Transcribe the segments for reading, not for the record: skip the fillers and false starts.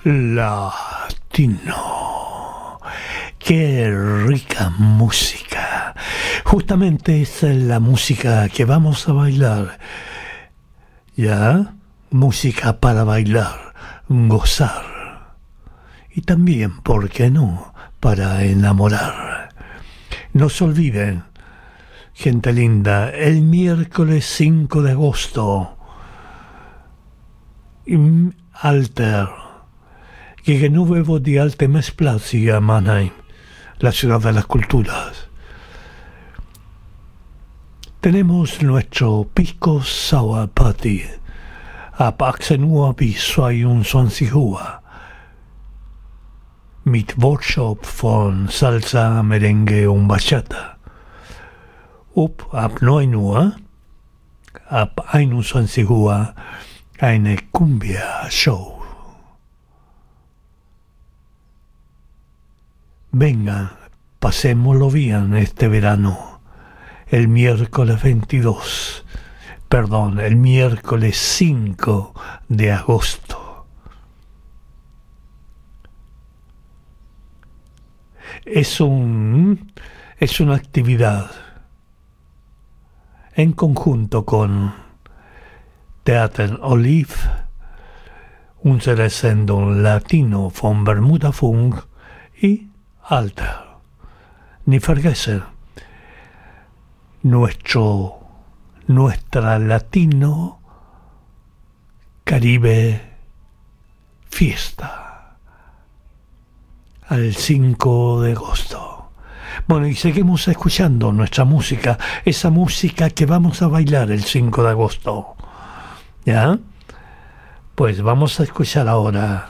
Latino. Qué rica música. Justamente esa es la música que vamos a bailar. ¿Ya? Música para bailar, gozar. Y también, ¿por qué no?, para enamorar. No se olviden, gente linda, el miércoles 5 de agosto, im Alter, Gegenüber die alte Messplatz hier in Mannheim, la ciudad de las culturas. Tenemos nuestro Pisco Sour Party ab 18 Uhr bis 22 Uhr mit Workshop von Salsa, Merengue und Bachata. Ab 9 Uhr, ab 21 Uhr eine Cumbia-Show. Vengan, pasémoslo bien este verano. El miércoles 5 de agosto. Es una actividad en conjunto con Theater Olive, unsere Sendung Latino von Bermuda Funk y Alter. Ni vergessen, nuestra Latino Caribe fiesta al 5 de agosto. Bueno, y seguimos escuchando nuestra música, esa música que vamos a bailar el 5 de agosto. ¿Ya? Pues vamos a escuchar ahora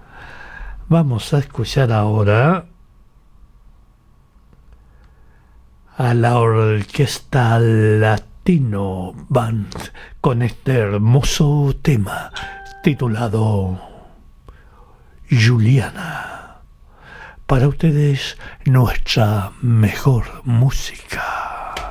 a la Orquesta Latino Band con este hermoso tema titulado Juliana. Para ustedes, nuestra mejor música.